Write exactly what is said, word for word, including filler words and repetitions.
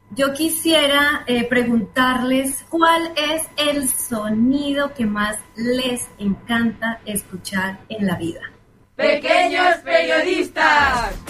Yo quisiera eh, preguntarles cuál es el sonido que más les encanta escuchar en la vida. ¡Pequeños periodistas!